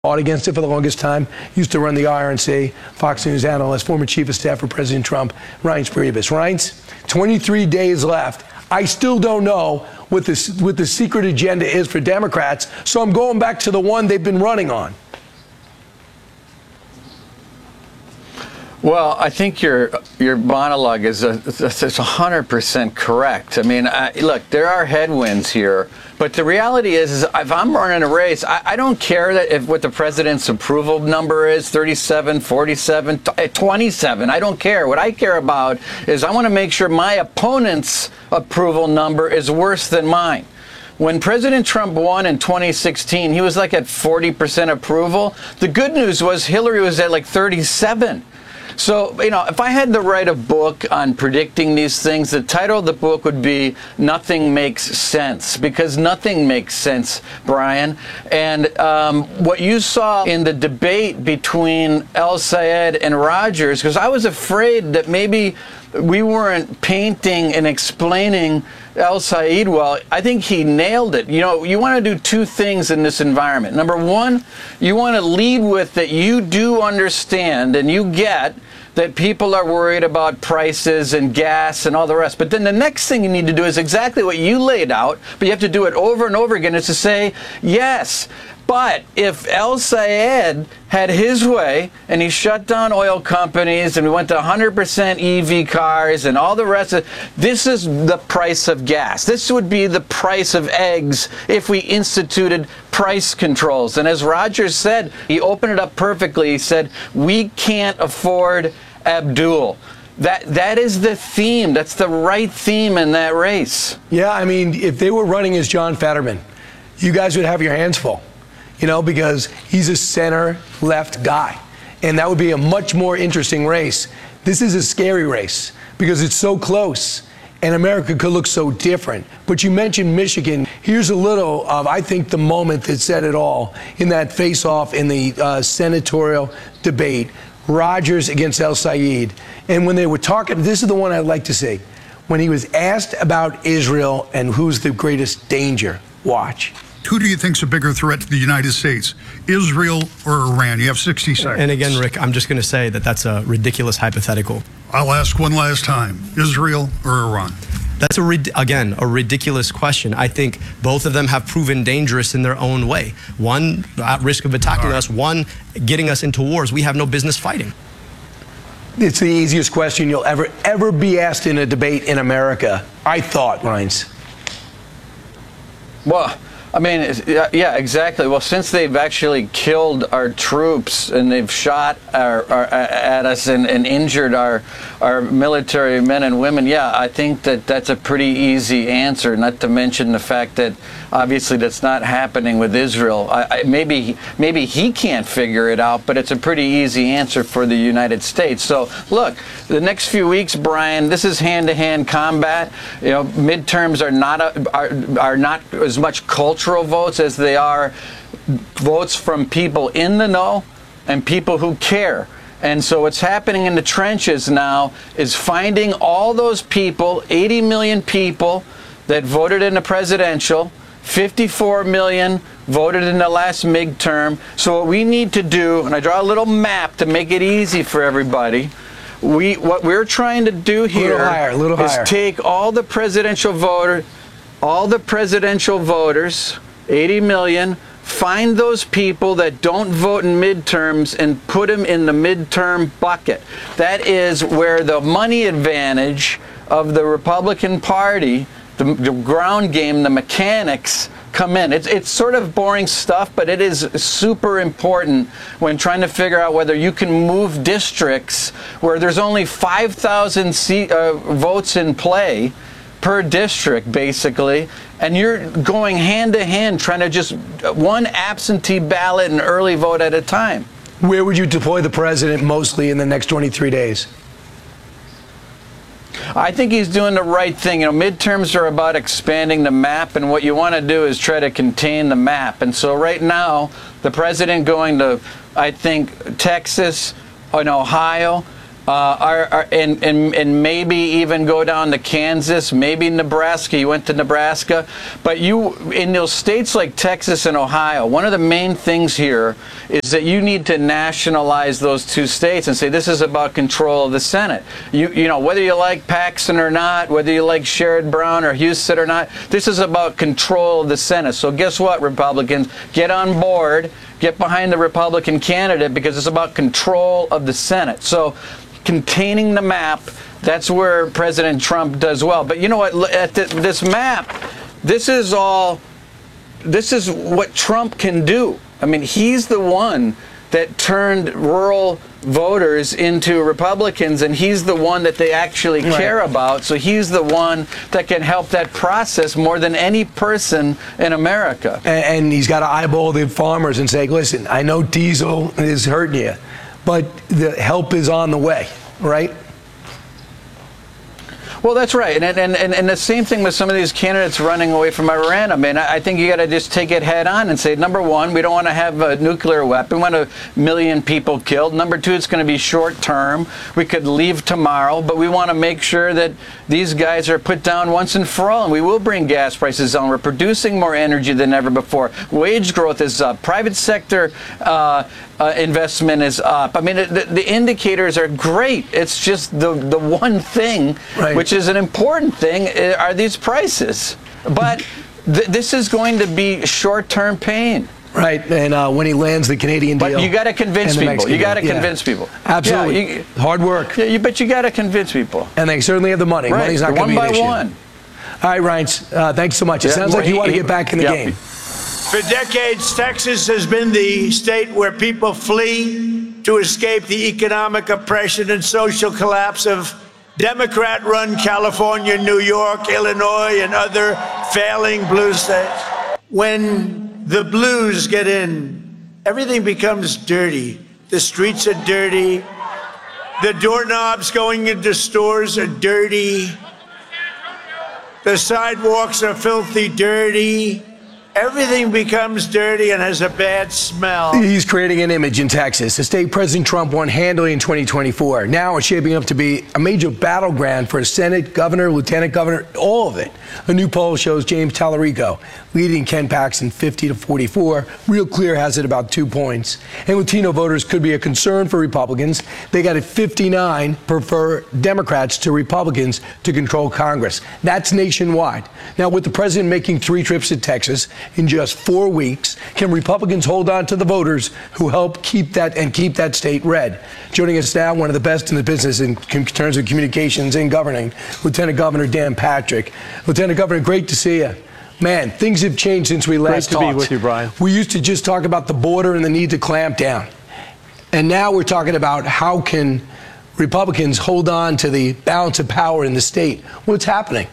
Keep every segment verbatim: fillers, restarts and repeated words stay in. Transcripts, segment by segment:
fought against it for the longest time, used to run the I R N C, Fox News analyst, former chief of staff for President Trump, Reince Priebus. Reince, twenty-three days left. I still don't know what the, what the secret agenda is for Democrats, so I'm going back to the one they've been running on. Well, I think your your monologue is a, it's one hundred percent correct. I mean, I, look, there are headwinds here, but the reality is, is if I'm running a race, I, I don't care that if what the president's approval number is, thirty-seven, forty-seven, twenty-seven. I don't care. What I care about is I want to make sure my opponent's approval number is worse than mine. When President Trump won in twenty sixteen, he was like at forty percent approval. The good news was Hillary was at like thirty-seven. So, you know, if I had to write a book on predicting these things, the title of the book would be Nothing Makes Sense, because nothing makes sense, Brian. And um, what you saw in the debate between El-Sayed and Rogers, because I was afraid that maybe we weren't painting and explaining El-Sayed well. I think he nailed it. You know, you want to do two things in this environment. Number one, you want to lead with that you do understand and you get that people are worried about prices and gas and all the rest. But then the next thing you need to do is exactly what you laid out, but you have to do it over and over again, is to say, yes, but if El-Sayed had his way and he shut down oil companies and we went to one hundred percent E V cars and all the rest of this is the price of gas. This would be the price of eggs if we instituted price controls. And as Rogers said, he opened it up perfectly. He said, we can't afford Abdul. That that is the theme. That's the right theme in that race. Yeah, I mean, if they were running as John Fetterman, you guys would have your hands full. You know, because he's a center-left guy. And that would be a much more interesting race. This is a scary race because it's so close and America could look so different. But you mentioned Michigan. Here's a little of, I think, the moment that said it all in that face-off in the uh, senatorial debate, Rogers against El-Sayed. And when they were talking, this is the one I'd like to see. When he was asked about Israel and who's the greatest danger, watch. Who do you think's a bigger threat to the United States, Israel or Iran? You have sixty seconds. And again, Rick, I'm just going to say that that's a ridiculous hypothetical. I'll ask one last time, Israel or Iran? That's, a again, a ridiculous question. I think both of them have proven dangerous in their own way. One, at risk of attacking right. us, one, getting us into wars we have no business fighting. It's the easiest question you'll ever, ever be asked in a debate in America, I thought, Reince. Well, I mean, yeah, exactly. Well, since they've actually killed our troops and they've shot our, our, at us and, and injured our our military men and women, yeah, I think that that's a pretty easy answer, not to mention the fact that obviously that's not happening with Israel. I, I, maybe, maybe he can't figure it out, but it's a pretty easy answer for the United States. So, look, the next few weeks, Brian, this is hand-to-hand combat. You know, midterms are not, a, are, are not as much cultural votes as they are votes from people in the know and people who care. And so what's happening in the trenches now is finding all those people, eighty million people that voted in the presidential, fifty-four million voted in the last midterm. So what we need to do, and I draw a little map to make it easy for everybody, we what we're trying to do here a little higher, a little is higher. take all the presidential voter, all the presidential voters, eighty million, find those people that don't vote in midterms and put them in the midterm bucket. That is where the money advantage of the Republican Party, the, the ground game, the mechanics come in. It's, it's sort of boring stuff, but it is super important when trying to figure out whether you can move districts where there's only five thousand uh, votes in play per district, basically, and you're going hand to hand trying to just one absentee ballot and early vote at a time. Where would you deploy the president mostly in the next twenty-three days? I think he's doing the right thing. You know, midterms are about expanding the map, and what you want to do is try to contain the map. And so right now, the president going to, I think, Texas and Ohio, Uh, are, are, and, and, and maybe even go down to Kansas, maybe Nebraska. You went to Nebraska. But you, in those states like Texas and Ohio, one of the main things here is that you need to nationalize those two states and say this is about control of the Senate. You, you know, whether you like Paxton or not, whether you like Sherrod Brown or Houston or not, this is about control of the Senate. So guess what, Republicans? Get on board. Get behind the Republican candidate because it's about control of the Senate. So containing the map, that's where President Trump does well. But you know what, at the, this map, this is all, this is what Trump can do. I mean, he's the one that turned rural voters into Republicans, and he's the one that they actually care right. about. So he's the one that can help that process more than any person in America. And, and he's got to eyeball the farmers and say, listen, I know diesel is hurting you, but the help is on the way, right? Well, that's right. And, and, and, and the same thing with some of these candidates running away from Iran. I mean, I think you got to just take it head on and say, number one, we don't want to have a nuclear weapon. We want a million people killed. Number two, it's going to be short term. We could leave tomorrow, but we want to make sure that these guys are put down once and for all. And we will bring gas prices down. We're producing more energy than ever before. Wage growth is up. Private sector uh, uh, investment is up. I mean, the, the indicators are great. It's just the, the one thing, right. which is an important thing, are these prices. But th this is going to be short-term pain. Right, and uh, when he lands the Canadian deal. But you got to convince people. You got to yeah. convince people. Absolutely. Yeah, you, Hard work. Yeah, you, but you got to convince people. And they certainly have the money. Right. Money's not going to be an issue. One by one. All right, Reince, uh, thanks so much. It yeah. sounds like you want to get back in the yeah. game. For decades, Texas has been the state where people flee to escape the economic oppression and social collapse of Democrat-run California, New York, Illinois, and other failing blue states. When the blues get in, everything becomes dirty. The streets are dirty. The doorknobs going into stores are dirty. The sidewalks are filthy dirty. Everything becomes dirty and has a bad smell. He's creating an image in Texas. The state President Trump won handily in twenty twenty-four. Now it's shaping up to be a major battleground for a Senate, governor, lieutenant governor, all of it. A new poll shows James Tallarico leading Ken Paxton fifty to forty-four. Real Clear has it about two points. And Latino voters could be a concern for Republicans. They got it fifty-nine prefer Democrats to Republicans to control Congress. That's nationwide. Now, with the president making three trips to Texas in just four weeks, can Republicans hold on to the voters who help keep that and keep that state red? Joining us now, one of the best in the business in terms of communications and governing, Lieutenant Governor Dan Patrick. Lieutenant Governor, great to see you. Man, things have changed since we last talked. Great to be with you, Brian. We used to just talk about the border and the need to clamp down. And now we're talking about how can Republicans hold on to the balance of power in the state. What's happening?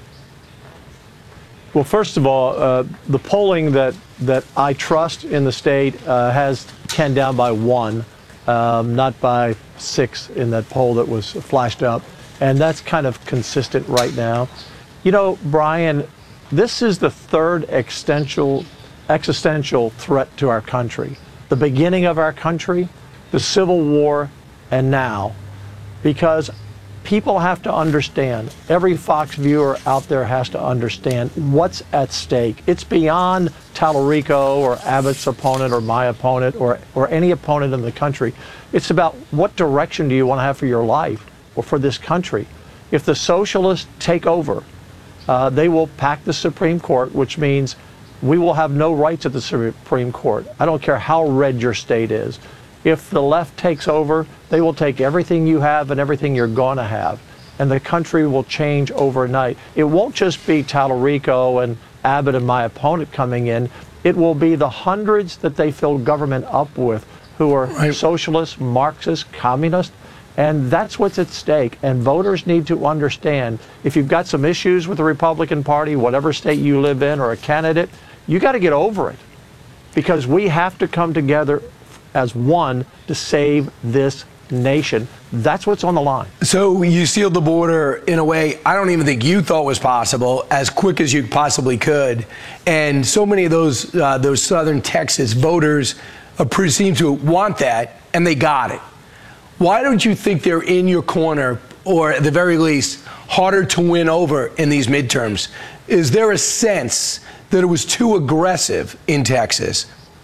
Well, first of all, uh, the polling that, that I trust in the state uh, has Ken down by one, um, not by six in that poll that was flashed up. And that's kind of consistent right now. You know, Brian, this is the third existential, existential threat to our country. The beginning of our country, the Civil War, and now. Because people have to understand, every Fox viewer out there has to understand what's at stake. It's beyond Tallarico or Abbott's opponent or my opponent or, or any opponent in the country. It's about what direction do you want to have for your life or for this country. If the socialists take over, uh, they will pack the Supreme Court, which means we will have no rights at the Supreme Court. I don't care how red your state is. If the left takes over, they will take everything you have and everything you're going to have. And the country will change overnight. It won't just be Tallarico and Abbott and my opponent coming in. It will be the hundreds that they fill government up with who are right. socialists, Marxists, communists. And that's what's at stake. And voters need to understand, if you've got some issues with the Republican Party, whatever state you live in, or a candidate, you got to get over it. Because we have to come together as one to save this nation. That's what's on the line. So you sealed the border in a way I don't even think you thought was possible, as quick as you possibly could. And so many of those uh, those southern Texas voters uh, seem to want that, and they got it. Why don't you think they're in your corner, or at the very least, harder to win over in these midterms? Is there a sense that it was too aggressive in Texas?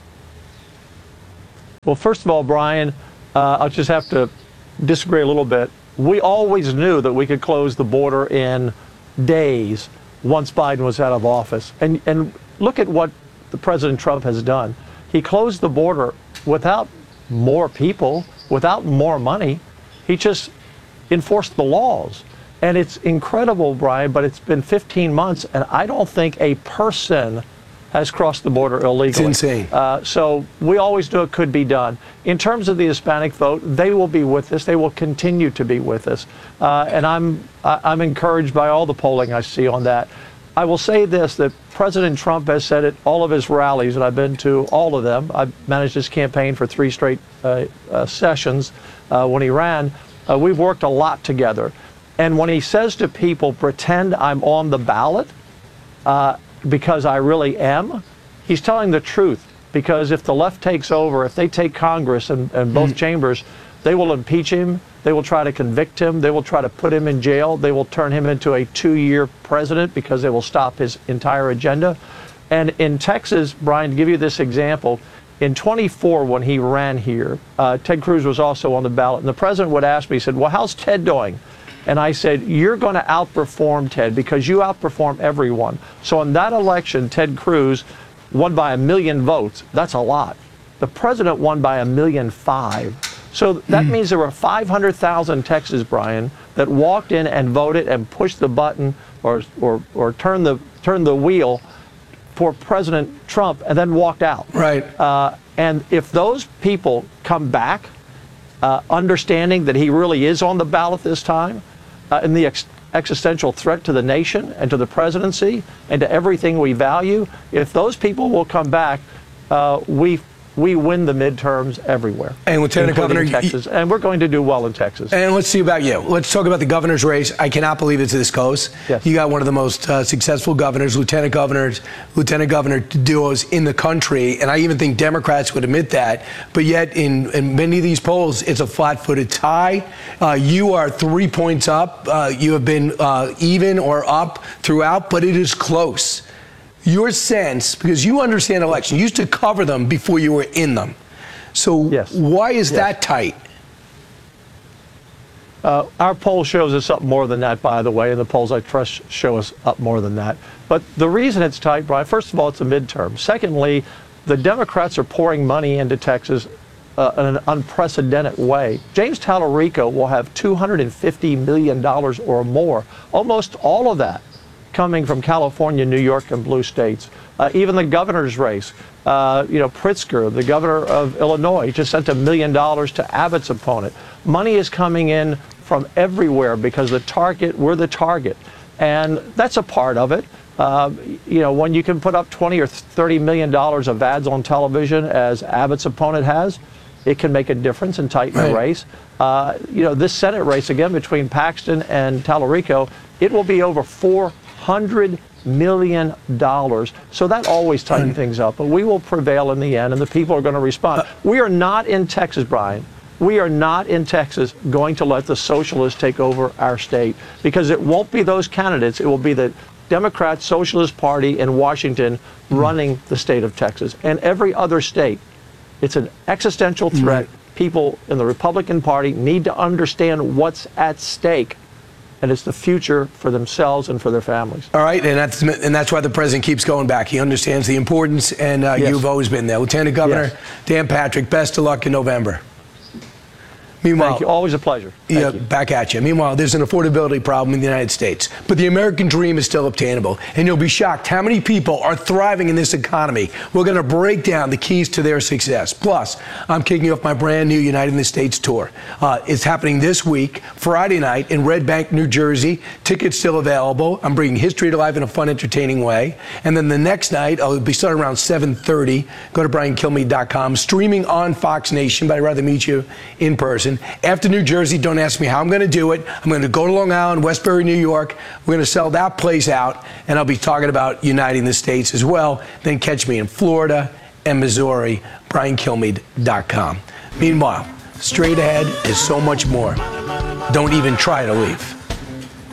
Well, first of all, Brian, uh, I'll just have to disagree a little bit. We always knew that we could close the border in days once Biden was out of office. And, and look at what the President Trump has done. He closed the border without more people, without more money. He just enforced the laws. And it's incredible, Brian, but it's been fifteen months, and I don't think a person has crossed the border illegally. It's insane. Uh, so we always knew it could be done. In terms of the Hispanic vote, they will be with us. They will continue to be with us. Uh, and I'm, I'm encouraged by all the polling I see on that. I will say this, that President Trump has said at all of his rallies, and I've been to all of them. I've managed his campaign for three straight uh, uh, sessions uh, when he ran. Uh, we've worked a lot together. And when he says to people, pretend I'm on the ballot, uh, because I really am, he's telling the truth. Because if the left takes over, if they take Congress and, and both mm. chambers, they will impeach him, they will try to convict him, they will try to put him in jail, they will turn him into a two-year president because they will stop his entire agenda. And in Texas, Brian, to give you this example, in twenty-four, when he ran here, uh, Ted Cruz was also on the ballot, and the president would ask me, he said, well, how's Ted doing? And I said, you're going to outperform Ted because you outperform everyone. So in that election, Ted Cruz won by a million votes. That's a lot. The president won by a million five. So that mm. means there were five hundred thousand Texans, Brian, that walked in and voted and pushed the button or, or, or turned the, turned the wheel for President Trump and then walked out. Right. Uh, and if those people come back, uh, understanding that he really is on the ballot this time, uh, and the ex existential threat to the nation and to the presidency and to everything we value, if those people will come back, uh, we we win the midterms everywhere. And Lieutenant Governor, Texas, and we're going to do well in Texas. And let's see about you. Let's talk about the governor's race. I cannot believe it's this close. Yes. You got one of the most uh, successful governors, lieutenant governors, lieutenant governor duos in the country, and I even think Democrats would admit that. But yet, in, in many of these polls, it's a flat-footed tie. Uh, you are three points up. Uh, you have been uh, even or up throughout, but it is close. Your sense, because you understand elections, you used to cover them before you were in them. So yes. why is yes. that tight? Uh, our poll shows us up more than that, by the way, and the polls I trust show us up more than that. But the reason it's tight, Brian, first of all, it's a midterm. Secondly, the Democrats are pouring money into Texas uh, in an unprecedented way. James Tallarico will have two hundred fifty million dollars or more, almost all of that coming from California, New York, and blue states. Uh, even the governor's race, uh, you know, Pritzker, the governor of Illinois, just sent a million dollars to Abbott's opponent. Money is coming in from everywhere because the target, we're the target. And that's a part of it. Uh, you know, when you can put up twenty or thirty million dollars of ads on television, as Abbott's opponent has, it can make a difference and tighten the race. Uh, you know, this Senate race, again, between Paxton and Tallarico, it will be over four hundred million dollars. So that always tightens things up. But we will prevail in the end, and the people are going to respond. We are not in Texas, Brian. We are not in Texas going to let the socialists take over our state, because it won't be those candidates. It will be the Democrat Socialist Party in Washington running the state of Texas. And every other state, it's an existential threat. Mm-hmm. People in the Republican Party need to understand what's at stake. And it's the future for themselves and for their families. All right, and that's and that's why the president keeps going back. He understands the importance, and uh, yes. you've always been there. Lieutenant Governor yes. Dan Patrick, best of luck in November. Meanwhile, Thank you. Always a pleasure. Thank yeah, you. Back at you. Meanwhile, there's an affordability problem in the United States, but the American dream is still obtainable, and you'll be shocked how many people are thriving in this economy. We're going to break down the keys to their success. Plus, I'm kicking off my brand new United in the States tour. Uh, it's happening this week, Friday night in Red Bank, New Jersey. Tickets still available. I'm bringing history to life in a fun, entertaining way. And then the next night, I'll be starting around seven thirty. Go to brian kilmeade dot com. Streaming on Fox Nation, but I'd rather meet you in person. After New Jersey, don't ask me how I'm going to do it. I'm going to go to Long Island, Westbury, New York. We're going to sell that place out, and I'll be talking about uniting the states as well. Then catch me in Florida and Missouri, brian kilmeade dot com. Meanwhile, Straight ahead is so much more. Don't even try to leave.